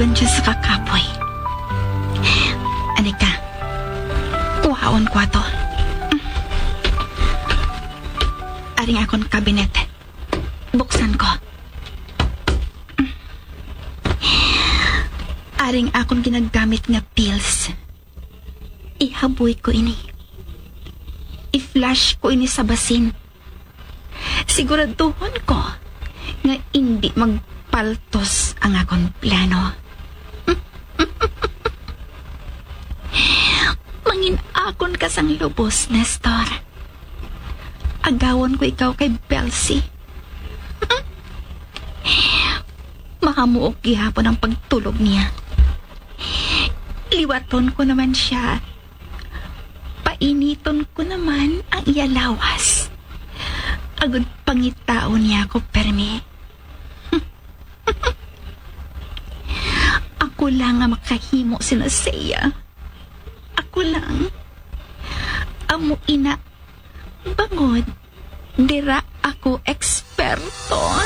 Nagdugan siya sa kakapoy. Anika, kuhaon ko ato. Aring akong kabinet. Buksan ko. Aring akong ginagamit nga pills. Ihaboy ko ini. I-flash ko ini sa basin. Siguraduhon ko nga hindi magpaltos ang akong plano. Mangin akon ka sang lubos, Nestor. Agawon ko ikaw kay Belsi. Makamuok gihapon ang pagtulog niya. Liwaton ko naman siya. Painiton ko naman ang iyalawas. Agud pangitao niya ako, permi. Ako lang ang makahimo sinasaya. Ako lang. Amo ina. Bangod. Dira ako eksperto.